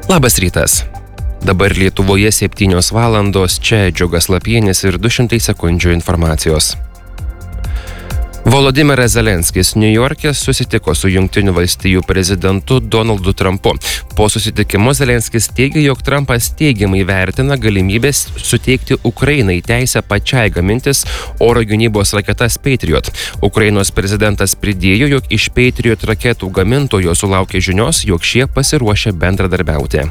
Labas rytas. Dabar Lietuvoje 7 valandos, čia Džiugas Lapienis ir 200 sekundžių informacijos. Volodymyras Zelenskis Niujorke susitiko su Jungtinių valstijų prezidentu Donaldu Trumpu. Po susitikimo Zelenskis teigė, jog Trumpas teigiamai vertina galimybės suteikti Ukrainai teisę pačiai gamintis oro gynybos raketas Patriot. Ukrainos prezidentas pridėjo, jog iš Patriot raketų gamintojo sulaukė žinios, jog šie pasiruošę bendradarbiauti.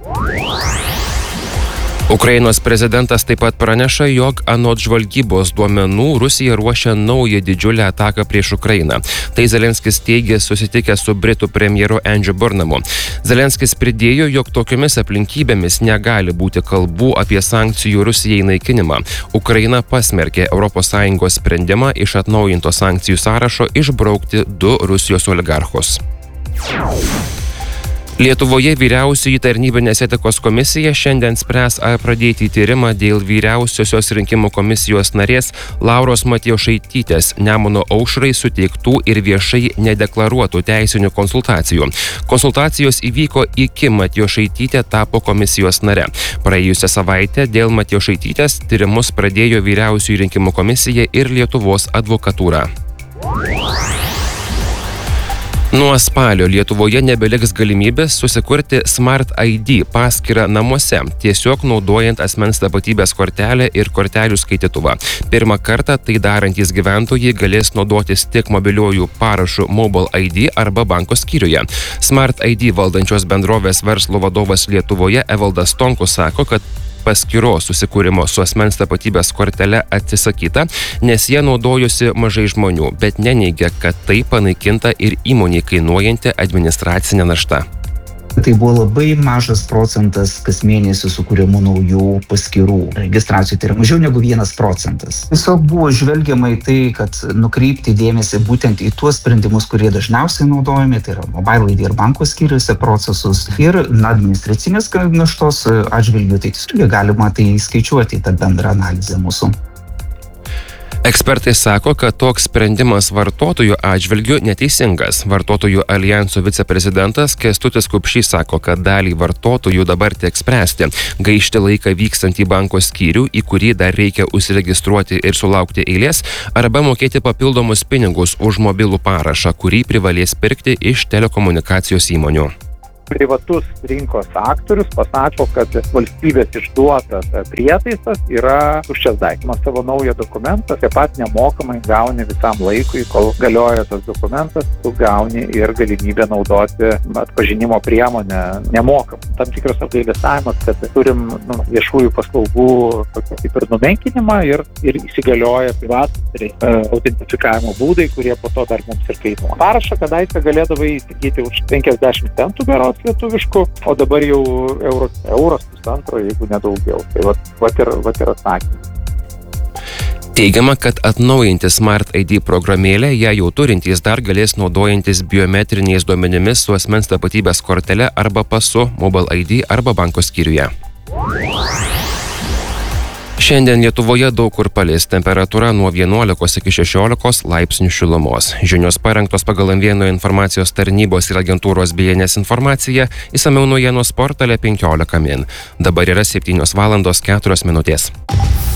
Ukrainos prezidentas taip pat praneša, jog anot žvalgybos duomenų Rusija ruošia naują didžiulę ataką prieš Ukrainą. Tai Zelenskis teigė susitikęs su Britų premjeru Andrew Burnhamu. Zelenskis pridėjo, jog tokiomis aplinkybėmis negali būti kalbų apie sankcijų Rusijai naikinimą. Ukraina pasmerkė ES sprendimą iš atnaujinto sankcijų sąrašo išbraukti 2 Rusijos oligarchus. Lietuvoje vyriausioji tarnybinės etikos komisija šiandien spręs, ar pradėti tyrimą dėl vyriausiosios rinkimų komisijos narės Lauros Matjošaitytės Nemuno aušrai suteiktų ir viešai nedeklaruotų teisinių konsultacijų. Konsultacijos įvyko iki Matjošaitytė tapo komisijos nare. Praėjusią savaitę dėl Matjošaitytės tyrimus pradėjo vyriausioji rinkimų komisija ir Lietuvos advokatūra. Nuo spalio Lietuvoje nebeliks galimybės susikurti Smart ID paskyrą namuose, tiesiog naudojant asmens tapatybės kortelę ir kortelių skaitytuvą. Pirmą kartą tai darantys gyventojai galės naudotis tik mobiliuoju parašu Mobile ID arba banko skyriuje. Smart ID valdančios bendrovės verslo vadovas Lietuvoje Evaldas Stonkus sako, kad paskyros susikūrimo su asmens tapatybės kortele atsisakyta, nes jie naudojosi mažai žmonių, bet neneigia, kad tai panaikinta ir įmonei kainuojanti administracinė našta. Tai buvo labai mažas procentas kas mėnesį sukūrimų naujų paskyrų registracijų, tai yra mažiau negu 1%. Tiesiog buvo žvelgiama į tai, kad nukreipti dėmesį būtent į tuos sprendimus, kurie dažniausiai naudojami, tai yra Mobile ID ir banko skyriuose procesus ir administracinės naštos atžvilgių, tai tiesiog galima tai skaičiuoti į tą bendrą analizę mūsų. Ekspertai sako, kad toks sprendimas vartotojų atžvilgiu neteisingas. Vartotojų aljanso viceprezidentas Kęstutis Kupšys sako, kad dalį vartotojų dabar teks spręsti, gaišti laiką vykstant į banko skyrių, į kurį dar reikia užsiregistruoti ir sulaukti eilės, arba mokėti papildomus pinigus už mobilų parašą, kurį privalės pirkti iš telekomunikacijos įmonių. Privatus rinkos aktorius pasako, kad valstybės išduotas prietaisas yra tuščias daiktas. Savo naują dokumentą taip pat nemokamai gauni visam laikui, kol galioja tas dokumentas, tu gauni ir galimybę naudoti atpažinimo priemonę nemokamai. Tam tikras apgailestavimas, kad turim viešųjų paslaugų kaip ir numenkinimą ir įsigalioja privatus autentifikavimo būdai, kurie po to dar mums ir kainuoja. Parašą kadaise galėdavai įsigyti už 50 centų berods lietuviškų, o dabar jau euras pusantro, jeigu nedaugiau. Tai vat ir atsakymas. Teigiama, kad atnaujinti Smart ID programėlę, ją jau turintys dar galės naudojantis biometriniais duomenimis su asmens tapatybės kortele arba pasu, Mobile ID arba banko skyriuje. Šiandien Lietuvoje daug kur palis, temperatūra nuo 11 iki 16 laipsnių šilumos. Žinios parengtos pagal M1 informacijos tarnybos ir agentūros BNS informaciją, išsamiau naujienos portale 15 min. Dabar yra 7 valandos 4 minutės.